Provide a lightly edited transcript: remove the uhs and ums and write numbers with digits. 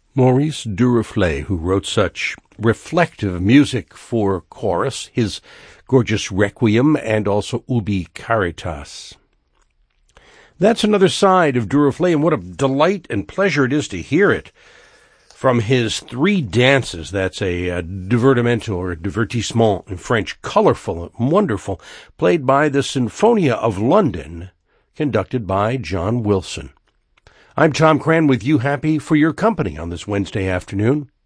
Maurice Duruflé, who wrote such reflective music for chorus, his gorgeous Requiem and also Ubi Caritas. That's another side of Duruflé, and what a delight and pleasure it is to hear it from his three dances. That's a divertimento or divertissement in French, colorful and wonderful, played by the Sinfonia of London, conducted by John Wilson. I'm Tom Cran with you, happy for your company on this Wednesday afternoon.